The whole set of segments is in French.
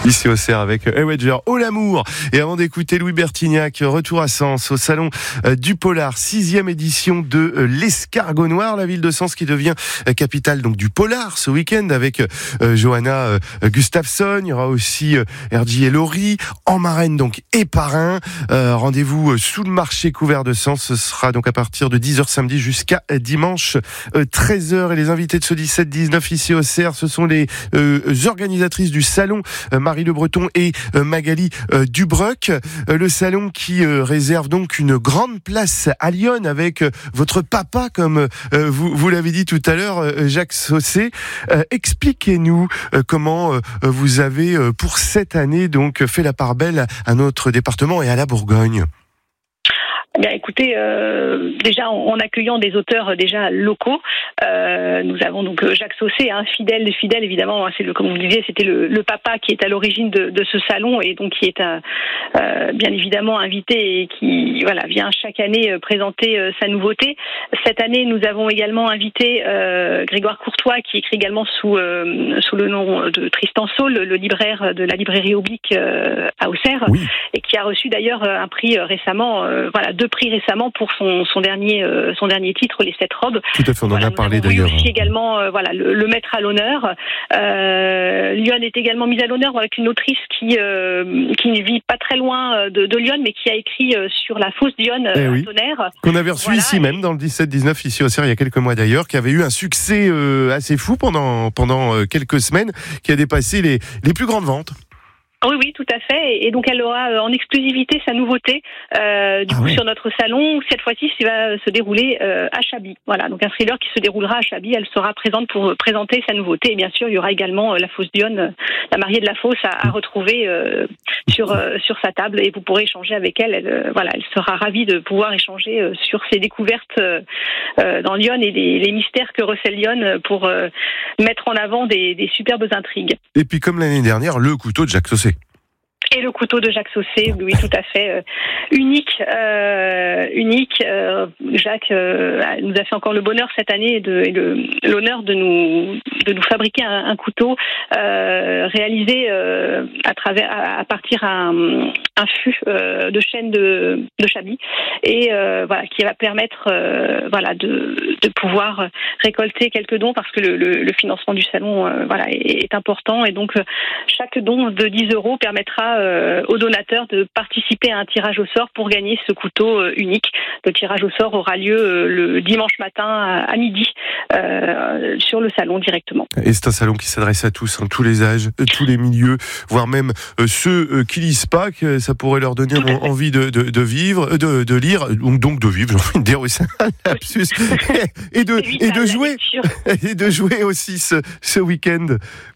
Ici au Cerf avec Wedger, Oh l'amour. Et avant d'écouter Louis Bertignac, retour à Sens au salon du Polar, 6e édition de l'Escargot Noir, la ville de Sens qui devient capitale donc du Polar ce week-end avec Johanna Gustafsson. Il y aura aussi RJ et Laurie en marraine donc et parrain. Rendez-vous sous le marché couvert de Sens. Ce sera donc à partir de 10h samedi jusqu'à dimanche 13h. Et les invités de ce 17-19 ici au Cerf, ce sont les organisatrices du salon, Marie Le Breton et Magali Dubreuc. Le salon qui réserve donc une grande place à Lyon avec votre papa, comme vous l'avez dit tout à l'heure, Jacques Saucé. Expliquez-nous comment vous avez pour cette année donc fait la part belle à notre département et à la Bourgogne. Bien, écoutez, déjà en accueillant des auteurs déjà locaux, nous avons donc Jacques Saucé, fidèle évidemment. C'est comme vous le disiez, c'était le papa qui est à l'origine de ce salon et donc qui est bien évidemment invité et qui vient chaque année présenter sa nouveauté. Cette année, nous avons également invité Grégoire Courtois, qui écrit également sous le nom de Tristan Saul, le libraire de la librairie Oblique à Auxerre, oui. Et qui a reçu d'ailleurs un prix récemment, 2 prix récemment pour son dernier titre, Les 7 robes. Tout à fait, on en a parlé d'ailleurs. Aussi également le mettre à l'honneur. Lyon est également mise à l'honneur avec une autrice qui ne vit pas très loin de Lyon, mais qui a écrit sur la fosse d'Yonne à Tonnerre. Qu'on avait reçu ici même dans le 17-19 ici au Cerf il y a quelques mois d'ailleurs, qui avait eu un succès assez fou pendant quelques semaines, qui a dépassé les plus grandes ventes. Oui, tout à fait. Et donc, elle aura en exclusivité sa nouveauté sur notre salon. Cette fois-ci, ça va se dérouler à Chablis. Voilà, donc un thriller qui se déroulera à Chablis. Elle sera présente pour présenter sa nouveauté. Et bien sûr, il y aura également la fosse d'Yonne, la mariée de la fosse, à retrouver sur sa table. Et vous pourrez échanger avec elle. Elle sera ravie de pouvoir échanger sur ses découvertes dans Lyon et les mystères que recèle Lyon pour mettre en avant des superbes intrigues. Et puis, comme l'année dernière, le couteau de Jacques Saucé. Et le couteau de Jacques Saucé, oui, tout à fait, unique. Jacques nous a fait encore le bonheur cette année et l'honneur de nous fabriquer un couteau réalisé à partir un fût de chêne de Chablis et qui va permettre de pouvoir récolter quelques dons parce que le financement du salon est important et donc chaque don de 10 € permettra aux donateurs de participer à un tirage au sort pour gagner ce couteau unique. Le tirage au sort aura lieu le dimanche matin à midi sur le salon directement. Et c'est un salon qui s'adresse à tous, tous les âges, tous les milieux, voire même ceux qui lisent pas, que ça pourrait leur donner envie de vivre, de lire, donc de vivre, j'ai envie de dire, oui, c'est un lapsus, et de jouer aussi ce week-end.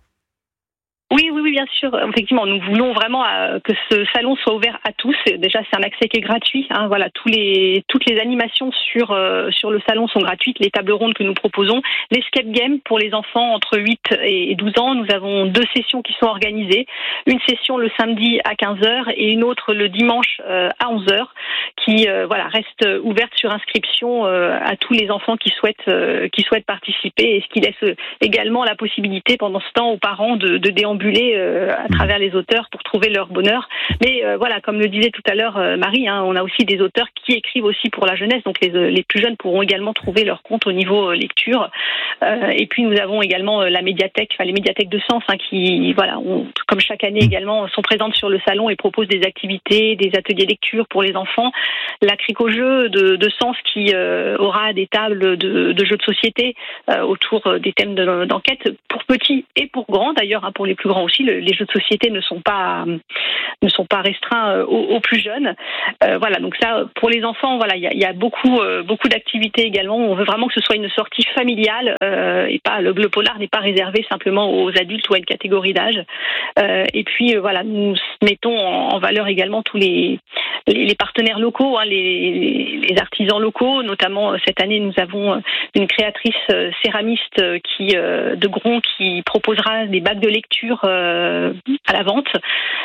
Oui, bien sûr. Effectivement, nous voulons vraiment que ce salon soit ouvert à tous. Déjà, c'est un accès qui est gratuit. Toutes les animations sur le salon sont gratuites. Les tables rondes que nous proposons, l'escape game pour les enfants entre 8 et 12 ans. Nous avons 2 sessions qui sont organisées. Une session le samedi à 15h et une autre le dimanche à 11h qui reste ouverte sur inscription à tous les enfants qui souhaitent participer et ce qui laisse également la possibilité pendant ce temps aux parents de déambuler à travers les auteurs pour trouver leur bonheur. Mais comme le disait tout à l'heure Marie, on a aussi des auteurs qui écrivent aussi pour la jeunesse, donc les plus jeunes pourront également trouver leur compte au niveau lecture. Et puis nous avons également les médiathèques de Sens qui, comme chaque année également, sont présentes sur le salon et proposent des activités, des ateliers lecture pour les enfants. La Cric au jeu de Sens qui aura des tables de jeux de société autour des thèmes d'enquête pour petits et pour grands d'ailleurs, pour les plus grands aussi. Les jeux de société ne sont pas restreints aux plus jeunes. Donc ça, pour les enfants, il y a beaucoup d'activités également. On veut vraiment que ce soit une sortie familiale et pas le polar n'est pas réservé simplement aux adultes ou à une catégorie d'âge. Et puis nous mettons en valeur également tous les partenaires locaux, les artisans locaux. Notamment cette année, nous avons une créatrice céramiste de Gron qui proposera des bacs de lecture à la vente.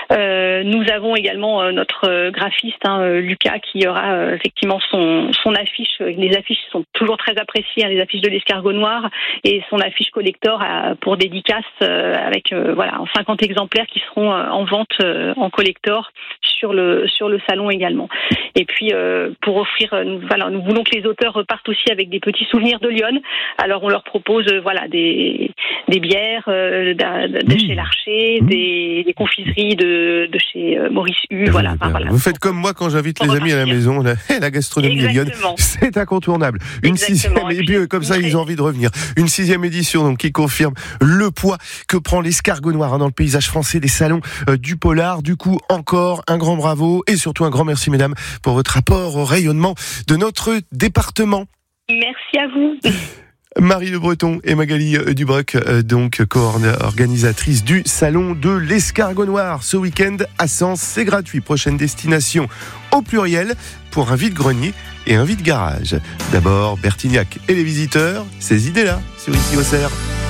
Nous avons également notre graphiste Lucas qui aura effectivement son affiche. Les affiches sont toujours très appréciées, les affiches de l'escargot noir, et son affiche collector pour dédicace avec 50 exemplaires qui seront en vente en collector sur le salon également. Et puis pour offrir, nous voulons que les auteurs repartent aussi avec des petits souvenirs de Lyon. Alors on leur propose des bières de chez Larcher, des confiseries de chez Maurice Hu. Vous faites comme moi quand j'invite les amis à la maison. La gastronomie de Lyon, c'est incontournable. Et puis comme ça, ils ont envie de revenir. Une 6e édition donc qui confirme le poids que prend l'escargot noir dans le paysage français des salons du polar. Du coup, encore un grand bravo et surtout un grand merci, mesdames, pour votre apport au rayonnement de notre département. Merci à vous. Marie Le Breton et Magali Dubreuc, donc co-organisatrices du Salon de l'Escargot Noir. Ce week-end à Sens, c'est gratuit. Prochaine destination au pluriel pour un vide-grenier et un vide-garage. D'abord, Bertignac et les visiteurs, ces idées-là sur Ici au Cerf.